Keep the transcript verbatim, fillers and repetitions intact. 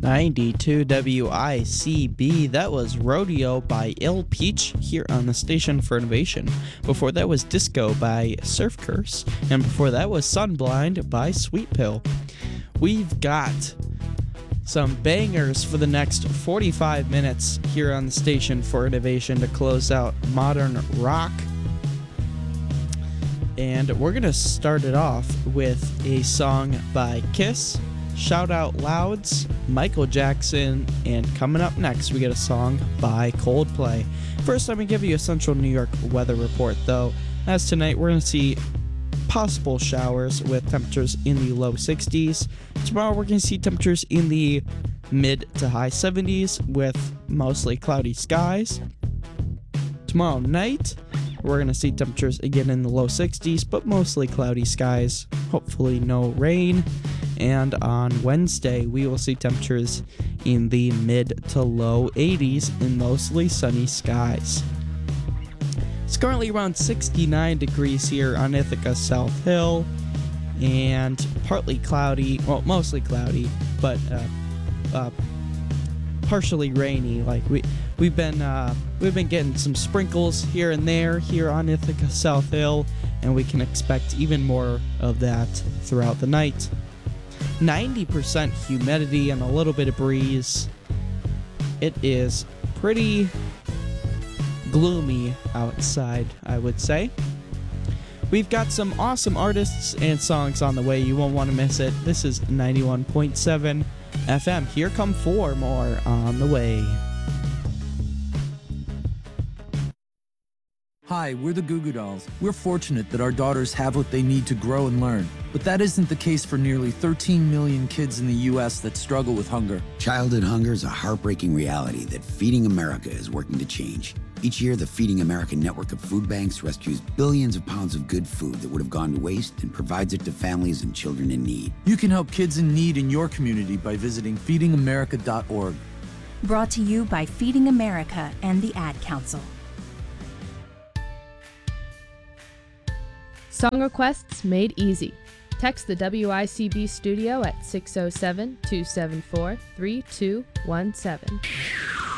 ninety-two W I C B. That was Rodeo by Il Peach here on the Station for Innovation. Before that was Disco by Surf Curse. And before that was Sunblind by Sweet Pill. We've got some bangers for the next forty-five minutes here on the Station for Innovation to close out modern rock. And we're going to start it off with a song by Kiss, Shout Out Louds, Michael Jackson, and coming up next, we get a song by Coldplay. First, let me give you a Central New York weather report, though. As tonight, we're going to see possible showers with temperatures in the low sixties. Tomorrow, we're going to see temperatures in the mid to high seventies with mostly cloudy skies. Tomorrow night, we're going to see temperatures again in the low sixties, but mostly cloudy skies. Hopefully, no rain. And on Wednesday, we will see temperatures in the mid to low eighties and mostly sunny skies. It's currently around sixty-nine degrees here on Ithaca South Hill, and partly cloudy, well, mostly cloudy, but uh, uh, partially rainy. Like we we've been uh, we've been getting some sprinkles here and there here on Ithaca South Hill, and we can expect even more of that throughout the night. ninety percent humidity and a little bit of breeze. It is pretty gloomy outside, I would say. We've got some awesome artists and songs on the way. You won't want to miss it. This is ninety-one point seven F M. Here come four more on the way. Hi, we're the Goo Goo Dolls. We're fortunate that our daughters have what they need to grow and learn. But that isn't the case for nearly thirteen million kids in the U S that struggle with hunger. Childhood hunger is a heartbreaking reality that Feeding America is working to change. Each year, the Feeding America network of food banks rescues billions of pounds of good food that would have gone to waste and provides it to families and children in need. You can help kids in need in your community by visiting feeding america dot org. Brought to you by Feeding America and the Ad Council. Song requests made easy. Text the W I C B studio at six oh seven, two seven four, three two one seven.